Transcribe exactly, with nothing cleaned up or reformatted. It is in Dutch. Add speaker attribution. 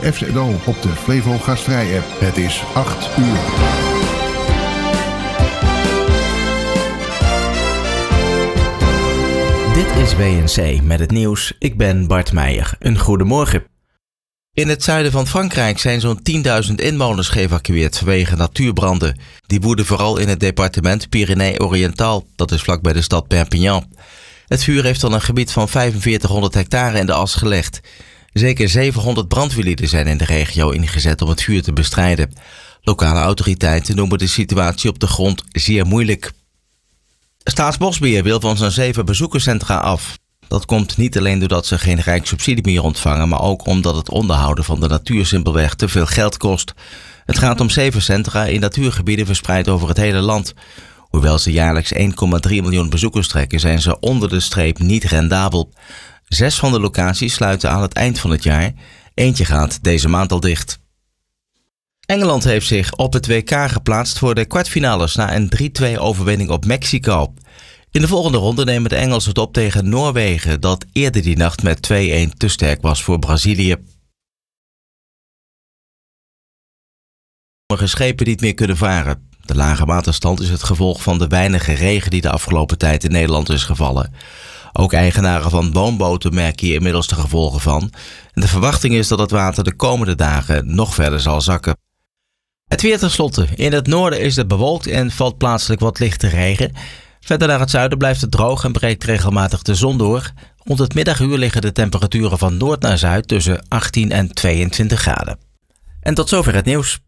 Speaker 1: F Z O op de Flevo Gastvrij-app. Het is acht uur.
Speaker 2: Dit is W N C met het nieuws. Ik ben Bart Meijer. Een goedemorgen. In het zuiden van Frankrijk zijn zo'n tienduizend inwoners geëvacueerd vanwege natuurbranden. Die woeden vooral in het departement Pyrénées-Oriëntaal, dat is vlakbij de stad Perpignan. Het vuur heeft dan een gebied van vijfenveertighonderd hectare in de as gelegd. Zeker zevenhonderd brandweerlieden zijn in de regio ingezet om het vuur te bestrijden. Lokale autoriteiten noemen de situatie op de grond zeer moeilijk. Staatsbosbeheer wil van zijn zeven bezoekerscentra af. Dat komt niet alleen doordat ze geen rijkssubsidie meer ontvangen, maar ook omdat het onderhouden van de natuur simpelweg te veel geld kost. Het gaat om zeven centra in natuurgebieden verspreid over het hele land. Hoewel ze jaarlijks één komma drie miljoen bezoekers trekken, zijn ze onder de streep niet rendabel. Zes van de locaties sluiten aan het eind van het jaar. Eentje gaat deze maand al dicht. Engeland heeft zich op het W K geplaatst voor de kwartfinales na een drie-twee overwinning op Mexico. In de volgende ronde nemen de Engelsen het op tegen Noorwegen, dat eerder die nacht met twee-een te sterk was voor Brazilië. Sommige schepen niet meer kunnen varen. De lage waterstand is het gevolg van de weinige regen die de afgelopen tijd in Nederland is gevallen. Ook eigenaren van woonboten merken hier inmiddels de gevolgen van. En de verwachting is dat het water de komende dagen nog verder zal zakken. Het weer tenslotte. In het noorden is het bewolkt en valt plaatselijk wat lichte regen. Verder naar het zuiden blijft het droog en breekt regelmatig de zon door. Rond het middaguur liggen de temperaturen van noord naar zuid tussen achttien en tweeëntwintig graden. En tot zover het nieuws.